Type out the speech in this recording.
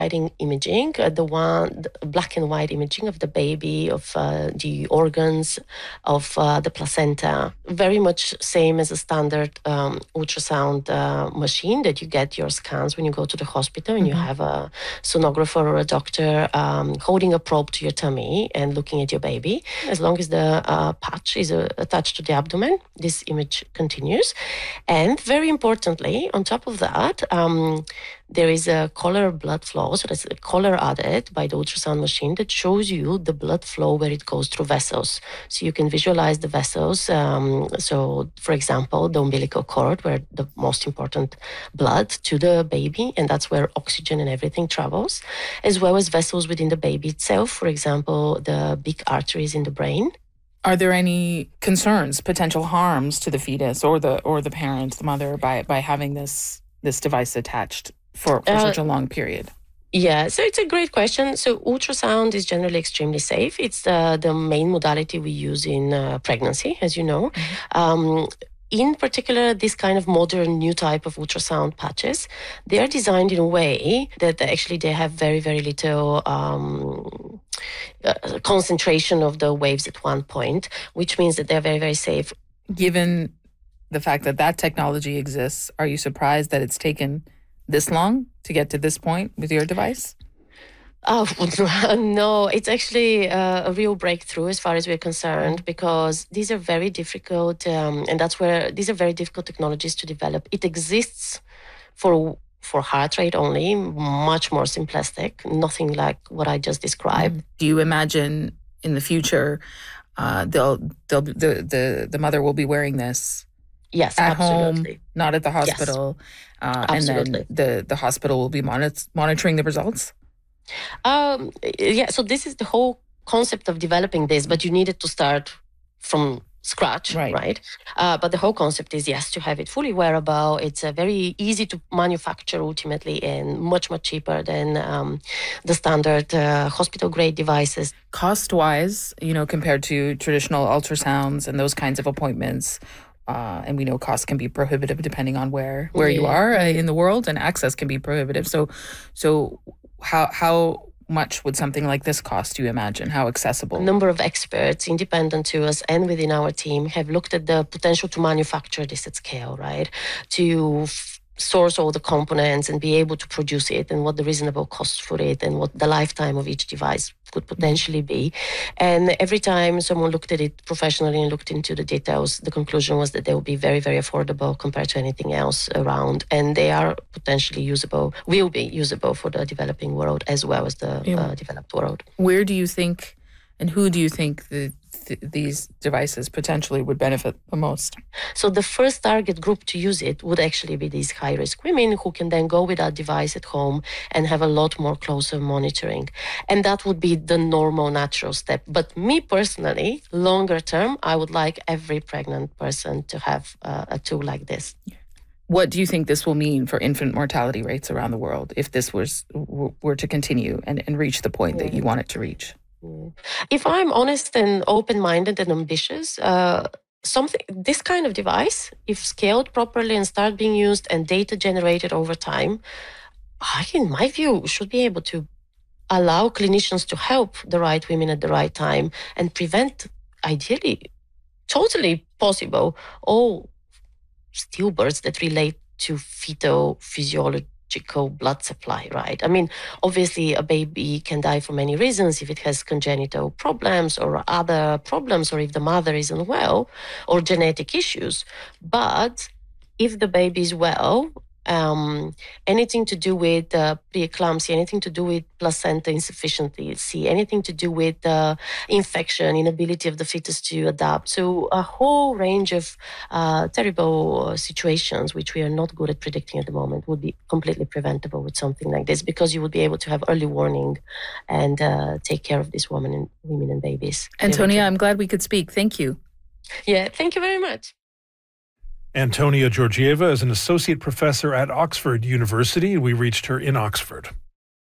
imaging, the black and white imaging of the baby, of the organs, of the placenta. Very much same as a standard ultrasound machine that you get your scans when you go to the hospital and you have a sonographer or a doctor holding a probe to your tummy and looking at your baby. As long as the patch is attached to the abdomen, this image continues. And very importantly, on top of that, there is a color blood flow. So there's a color added by the ultrasound machine that shows you the blood flow where it goes through vessels. So you can visualize the vessels. So, for example, the umbilical cord, where the most important blood to the baby, and that's where oxygen and everything travels, as well as vessels within the baby itself. For example, the big arteries in the brain. Are there any concerns, potential harms to the fetus or the parent, the mother, by having this device attached for such a long period? Yeah, so it's a great question. So ultrasound is generally extremely safe. It's the main modality we use in pregnancy, as you know. In particular, this kind of modern new type of ultrasound patches, they are designed in a way that actually they have very, very little concentration of the waves at one point, which means that they're very, very safe. Given the fact that technology exists, are you surprised that it's taken this long to get to this point with your device? Oh, no, it's actually a real breakthrough as far as we're concerned, because these are very difficult, and that's where these are very difficult technologies to develop. It exists for heart rate only, much more simplistic, nothing like what I just described. Do you imagine in the future the mother will be wearing this? Yes, at absolutely. home, not at the hospital, yes. And then the hospital will be monitoring the results? Yeah, so this is the whole concept of developing this, but you needed to start from scratch, right? But the whole concept is, yes, to have it fully wearable. It's very easy to manufacture ultimately and much, much cheaper than the standard hospital-grade devices. Cost-wise, compared to traditional ultrasounds and those kinds of appointments, and we know costs can be prohibitive depending on where you are in the world, and access can be prohibitive. So how much would something like this cost, you imagine? How accessible? A number of experts, independent to us and within our team, have looked at the potential to manufacture this at scale, right? To source all the components and be able to produce it, and what the reasonable cost for it and what the lifetime of each device could potentially be. And every time someone looked at it professionally and looked into the details, the conclusion was that they will be very, very affordable compared to anything else around. And they are potentially will be usable for the developing world as well as the developed world. Where do you think, and who do you think these devices potentially would benefit the most? So the first target group to use it would actually be these high-risk women who can then go with that device at home and have a lot more closer monitoring. And that would be the normal, natural step. But me personally, longer term, I would like every pregnant person to have a tool like this. What do you think this will mean for infant mortality rates around the world if this were to continue and reach the point that you want it to reach? If I'm honest and open-minded and ambitious, this kind of device, if scaled properly and start being used and data generated over time, in my view, should be able to allow clinicians to help the right women at the right time and prevent, ideally, totally possible, all stillbirths that relate to fetal physiology blood supply, right? I mean, obviously a baby can die for many reasons, if it has congenital problems or other problems, or if the mother is unwell or genetic issues. But if the baby is well, anything to do with preeclampsia, anything to do with placenta insufficiency, anything to do with infection, inability of the fetus to adapt. So a whole range of terrible situations, which we are not good at predicting at the moment, would be completely preventable with something like this, because you would be able to have early warning and take care of these women and babies. Antonia, I'm glad we could speak. Thank you. Yeah, thank you very much. Antonia Georgieva is an associate professor at Oxford University. We reached her in Oxford.